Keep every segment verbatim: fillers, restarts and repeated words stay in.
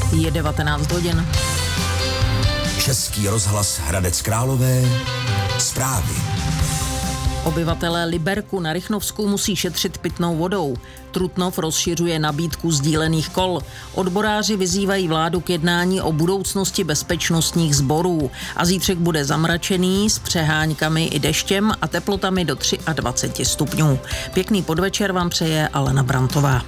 Je devatenáct hodin. Český rozhlas Hradec Králové. Zprávy. Obyvatelé Liberku na Rychnovsku musí šetřit pitnou vodou. Trutnov rozšiřuje nabídku sdílených kol. Odboráři vyzývají vládu k jednání o budoucnosti bezpečnostních sborů. A zítřek bude zamračený s přeháňkami i deštěm a teplotami do dvacet tři stupňů. Pěkný podvečer vám přeje Alena Brantová.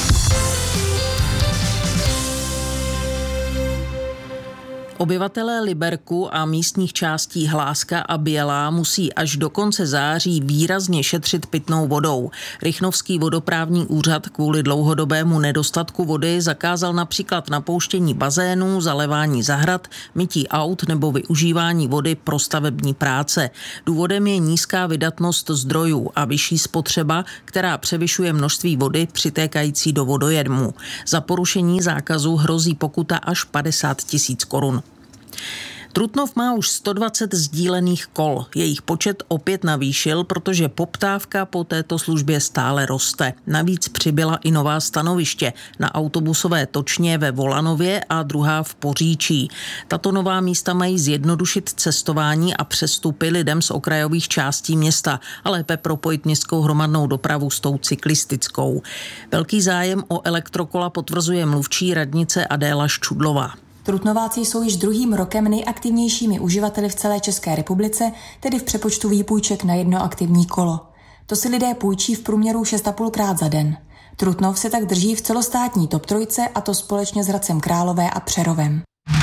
Obyvatelé Liberku a místních částí Hláska a Bělá musí až do konce září výrazně šetřit pitnou vodou. Rychnovský vodoprávní úřad kvůli dlouhodobému nedostatku vody zakázal například napouštění bazénů, zalévání zahrad, mytí aut nebo využívání vody pro stavební práce. Důvodem je nízká vydatnost zdrojů a vyšší spotřeba, která převyšuje množství vody přitékající do vodojedmů. Za porušení zákazu hrozí pokuta až padesát tisíc korun. Trutnov má už sto dvacet sdílených kol. Jejich počet opět navýšil, protože poptávka po této službě stále roste. Navíc přibyla i nová stanoviště na autobusové točně ve Volanově a druhá v Poříčí. Tato nová místa mají zjednodušit cestování a přestupy lidem z okrajových částí města a lépe propojit městskou hromadnou dopravu s tou cyklistickou. Velký zájem o elektrokola potvrzuje mluvčí radnice Adéla Ščudlová. Trutnováci jsou již druhým rokem nejaktivnějšími uživateli v celé České republice, tedy v přepočtu výpůjček na jedno aktivní kolo. To si lidé půjčí v průměru šest a půl krát za den. Trutnov se tak drží v celostátní top trojce, a to společně s Hradcem Králové a Přerovem.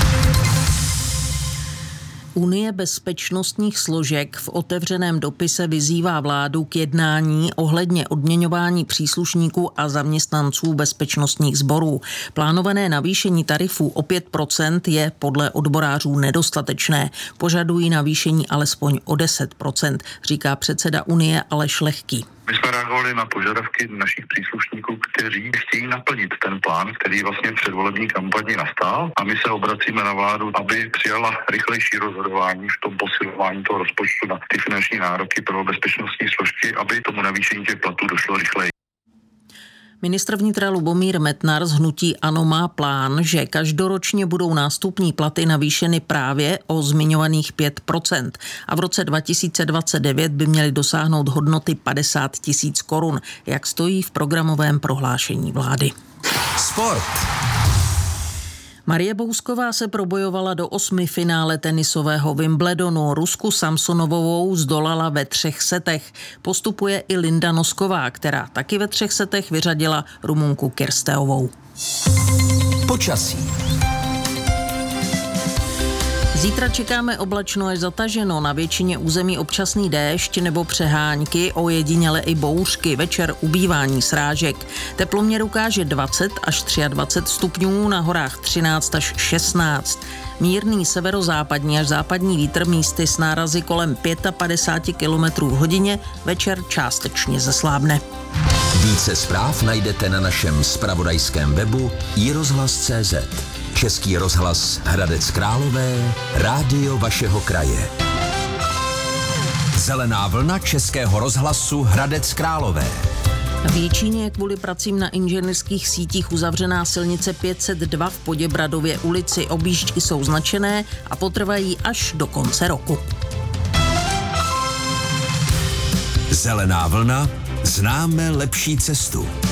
Unie bezpečnostních složek v otevřeném dopise vyzývá vládu k jednání ohledně odměňování příslušníků a zaměstnanců bezpečnostních sborů. Plánované navýšení tarifů o pět procent je podle odborářů nedostatečné. Požadují navýšení alespoň o deset procent, říká předseda Unie Aleš Lehký. My jsme reagovali na požadavky našich příslušníků, kteří chtějí naplnit ten plán, který vlastně v předvolební kampani nastal, a my se obracíme na vládu, aby přijala rychlejší rozhodování v tom posilování toho rozpočtu na ty finanční nároky pro bezpečnostní složky, aby tomu navýšení těch platů došlo rychleji. Ministr vnitra Lubomír Metnar z hnutí ANO má plán, že každoročně budou nástupní platy navýšeny právě o zmiňovaných pět procent a v roce dva tisíce dvacet devět by měly dosáhnout hodnoty padesát tisíc korun, jak stojí v programovém prohlášení vlády. Sport. Marie Bousková se probojovala do osmi finále tenisového Wimbledonu. Rusku Samsonovovou zdolala ve třech setech. Postupuje i Linda Nosková, která taky ve třech setech vyřadila Rumunku Kirsteovou. Počasí. Zítra čekáme oblačno až zataženo, na většině území občasný déšť nebo přeháňky, ojediněle i bouřky, večer ubývání srážek. Teploměr ukáže dvacet až dvacet tři stupňů, na horách třináct až šestnáct. Mírný severozápadní až západní vítr místy s nárazy kolem padesát pět kilometrů v hodině, večer částečně zeslábne. Více zpráv najdete na našem zpravodajském webu i rozhlas tečka cé zet. Český rozhlas Hradec Králové, rádio vašeho kraje. Zelená vlna Českého rozhlasu Hradec Králové. V Jičíně je kvůli pracím na inženýrských sítích uzavřená silnice pět set dva v Poděbradově ulici. Objížďky jsou značené a potrvají až do konce roku. Zelená vlna, známe lepší cestu.